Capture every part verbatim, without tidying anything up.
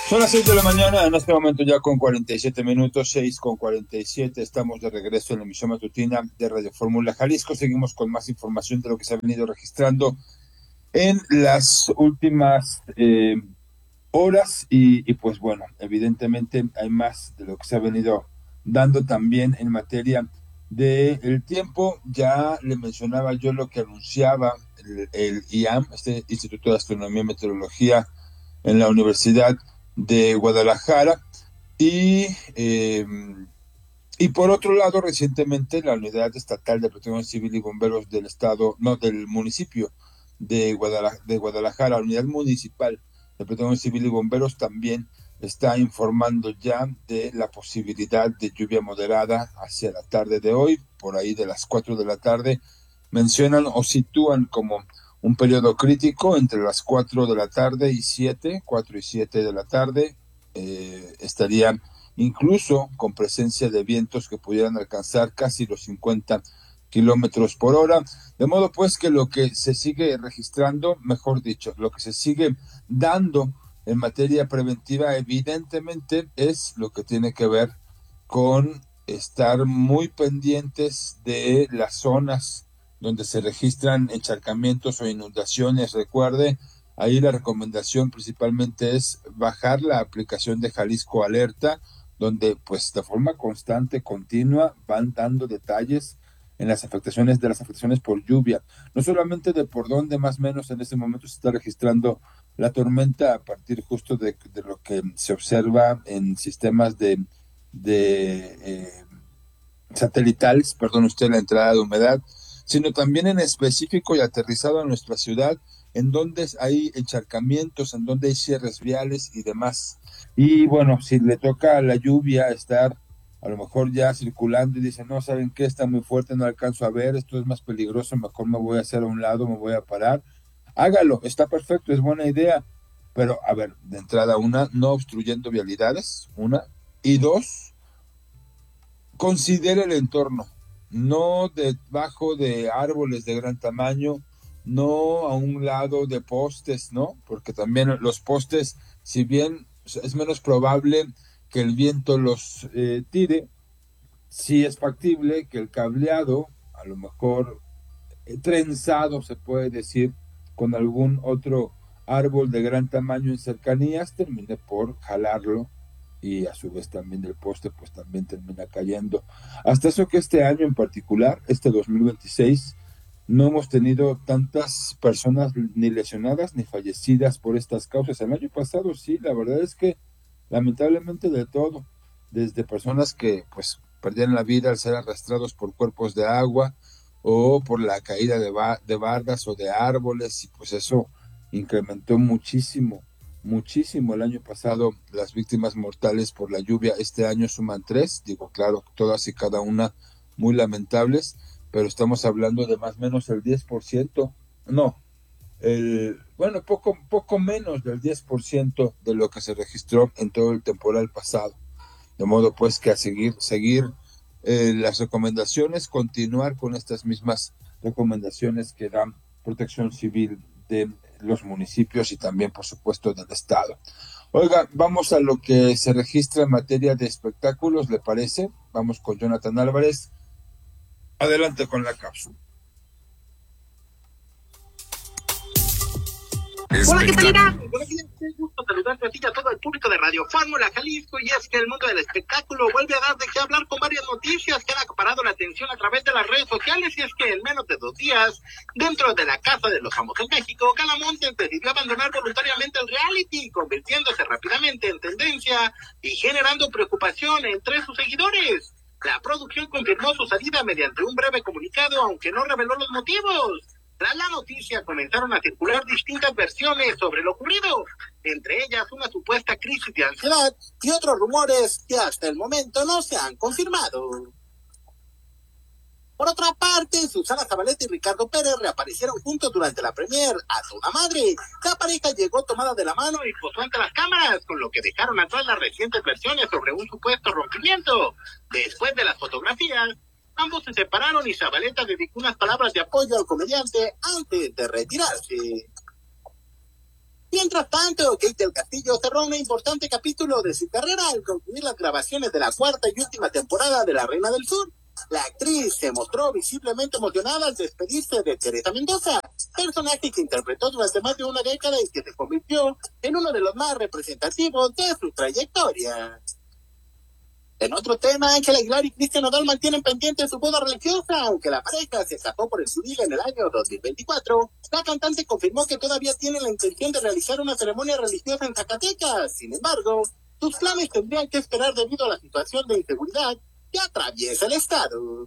Son las seis de la mañana, en este momento ya con cuarenta y siete minutos, seis con cuarenta y siete, estamos de regreso en la emisión matutina de Radio Fórmula Jalisco. Seguimos con más información de lo que se ha venido registrando en las últimas eh, horas y, y pues bueno, evidentemente hay más de lo que se ha venido dando también en materia del tiempo. Ya le mencionaba yo lo que anunciaba el, el I A M, este Instituto de Astronomía y Meteorología en la Universidad de Guadalajara. Y, eh, y por otro lado, recientemente la Unidad Estatal de Protección Civil y Bomberos del Estado, no, del municipio de, Guadala- de Guadalajara, la Unidad Municipal de Protección Civil y Bomberos también está informando ya de la posibilidad de lluvia moderada hacia la tarde de hoy, por ahí de las cuatro de la tarde. Mencionan o sitúan como un periodo crítico entre las cuatro de la tarde y siete, cuatro y siete de la tarde. Eh, estarían incluso con presencia de vientos que pudieran alcanzar casi los cincuenta kilómetros por hora. De modo pues que lo que se sigue registrando, mejor dicho, lo que se sigue dando en materia preventiva, evidentemente, es lo que tiene que ver con estar muy pendientes de las zonas donde se registran encharcamientos o inundaciones. Recuerde, ahí la recomendación principalmente es bajar la aplicación de Jalisco Alerta, donde pues de forma constante, continua, van dando detalles en las afectaciones de las afectaciones por lluvia, no solamente de por dónde más o menos en este momento se está registrando la tormenta a partir justo de, de lo que se observa en sistemas de, de eh, satelitales, perdón usted, la entrada de humedad, sino también en específico y aterrizado en nuestra ciudad, en donde hay encharcamientos, en donde hay cierres viales y demás. Y bueno, si le toca a la lluvia estar a lo mejor ya circulando y dice, no, ¿saben qué? Está muy fuerte, no alcanzo a ver, esto es más peligroso, mejor me voy a hacer a un lado, me voy a parar. Hágalo, está perfecto, es buena idea. Pero, a ver, de entrada, una, no obstruyendo vialidades, una, y dos, considere el entorno, no debajo de árboles de gran tamaño, no a un lado de postes, ¿no? Porque también los postes, si bien es menos probable que el viento los eh, tire, sí es factible que el cableado, a lo mejor eh, trenzado, se puede decir, con algún otro árbol de gran tamaño en cercanías, termine por jalarlo y a su vez también el poste pues también termina cayendo. Hasta eso que este año en particular, este dos mil veintiséis, no hemos tenido tantas personas ni lesionadas ni fallecidas por estas causas. El año pasado sí, la verdad es que lamentablemente de todo, desde personas que pues perdían la vida al ser arrastrados por cuerpos de agua o por la caída de, ba de bardas o de árboles, y pues eso incrementó muchísimo muchísimo el año pasado las víctimas mortales por la lluvia. Este año suman tres, digo, claro, todas y cada una muy lamentables, pero estamos hablando de más o menos el diez por ciento, no, el, bueno, poco, poco menos del diez por ciento de lo que se registró en todo el temporal pasado. De modo pues que a seguir, seguir eh, las recomendaciones, continuar con estas mismas recomendaciones que dan Protección Civil de los municipios y también, por supuesto, del Estado. Oiga, vamos a lo que se registra en materia de espectáculos, ¿le parece? Vamos con Jonathan Álvarez. Adelante con la cápsula. Hola, ¿qué tal, Irán? Buenos días, un gusto saludarte a ti y a todo el público de Radio Fórmula Jalisco. Y es que el mundo del espectáculo vuelve a dar de qué hablar con varias noticias que han acaparado la atención a través de las redes sociales. Y es que en menos de dos días, dentro de la Casa de los Famosos en México, Gala Montes decidió abandonar voluntariamente el reality, convirtiéndose rápidamente en tendencia y generando preocupación entre sus seguidores. La producción confirmó su salida mediante un breve comunicado, aunque no reveló los motivos. Tras la noticia comenzaron a circular distintas versiones sobre lo ocurrido, entre ellas una supuesta crisis de ansiedad y otros rumores que hasta el momento no se han confirmado. Por otra parte, Susana Zabaleta y Ricardo Pérez reaparecieron juntos durante la premier A Toda Madre. La pareja llegó tomada de la mano y posó ante las cámaras, con lo que dejaron atrás las recientes versiones sobre un supuesto rompimiento. Después de las fotografías, ambos se separaron y Zabaleta dedicó unas palabras de apoyo al comediante antes de retirarse. Mientras tanto, Kate del Castillo cerró un importante capítulo de su carrera al concluir las grabaciones de la cuarta y última temporada de La Reina del Sur. La actriz se mostró visiblemente emocionada al despedirse de Teresa Mendoza, personaje que interpretó durante más de una década y que se convirtió en uno de los más representativos de su trayectoria. En otro tema, Ángela Aguilar y Cristian Nodal mantienen pendiente su boda religiosa, aunque la pareja se casó por el civil en el año dos mil veinticuatro. La cantante confirmó que todavía tiene la intención de realizar una ceremonia religiosa en Zacatecas. Sin embargo, sus planes tendrían que esperar debido a la situación de inseguridad que atraviesa el estado.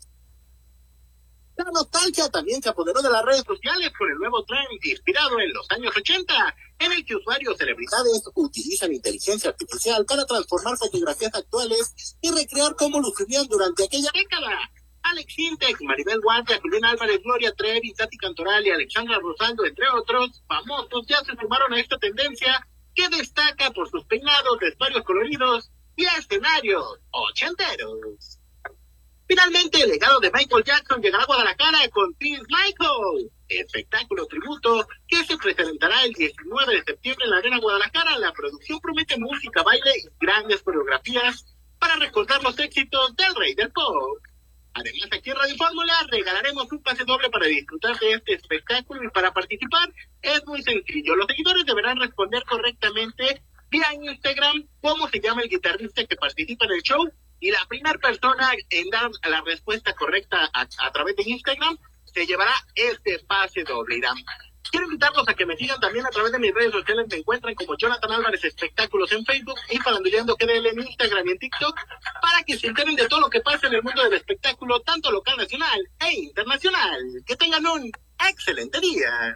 La nostalgia también se apoderó de las redes sociales por el nuevo trend inspirado en los años ochenta, en el que usuarios celebridades utilizan inteligencia artificial para transformar fotografías actuales y recrear cómo lucían durante aquella década. Alex Sintek, Maribel Guardia, Julián Álvarez, Gloria Trevi, Tati Cantoral y Alexandra Rosaldo, entre otros famosos, ya se sumaron a esta tendencia que destaca por sus peinados, vestuarios coloridos y escenarios ochenteros. Finalmente, el legado de Michael Jackson llegará a Guadalajara con Prince Michael, espectáculo tributo que se presentará el diecinueve de septiembre en la Arena Guadalajara. La producción promete música, baile y grandes coreografías para recordar los éxitos del rey del pop. Además, aquí en Radio Fórmula regalaremos un pase doble para disfrutar de este espectáculo, y para participar es muy sencillo. Los seguidores deberán responder correctamente vía Instagram cómo se llama el guitarrista que participa en el show, y la primera persona en dar la respuesta correcta a, a través de Instagram se llevará este pase doble. Irán. Quiero invitarlos a que me sigan también a través de mis redes sociales. Me encuentran como Jonathan Álvarez Espectáculos en Facebook y Faranduleando G D L en Instagram y en TikTok, para que se enteren de todo lo que pasa en el mundo del espectáculo, tanto local, nacional e internacional. Que tengan un excelente día.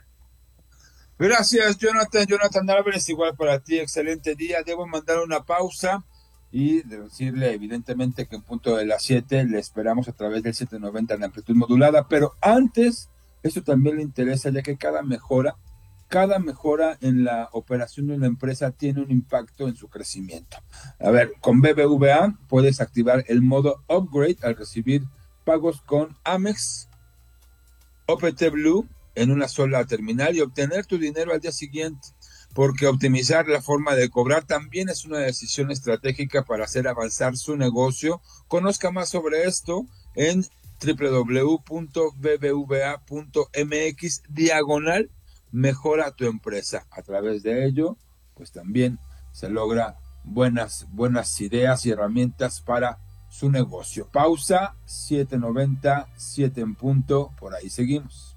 Gracias, Jonathan. Jonathan Álvarez, igual para ti, excelente día. Debo mandar una pausa y decirle evidentemente que en punto de las siete le esperamos a través del setecientos noventa en amplitud modulada, pero antes, esto también le interesa, ya que cada mejora, cada mejora en la operación de una empresa tiene un impacto en su crecimiento. A ver, con B B V A puedes activar el modo Upgrade al recibir pagos con Amex, O P T Blue en una sola terminal y obtener tu dinero al día siguiente, porque optimizar la forma de cobrar también es una decisión estratégica para hacer avanzar su negocio. Conozca más sobre esto en doble u doble u doble u punto b b v a punto m x diagonal mejora tu empresa. A través de ello, pues también se logra buenas, buenas ideas y herramientas para su negocio. Pausa, siete noventa, siete en punto, por ahí seguimos.